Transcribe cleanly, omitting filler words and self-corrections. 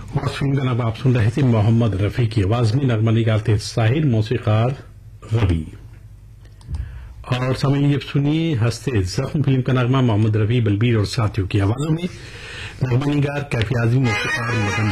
और फिल्म का नाम आप सुन रहे थे मोहम्मद रफी की आवाज में। नगमा निगार थे साहिर, मौसीकार रवि। और समय अब सुनिए हंसते जख्म फिल्म का नगमा मोहम्मद रफी, बलबीर और साथियों की आवाजों में। नगमा निगार कैफी आजमी, मौसीकार मदन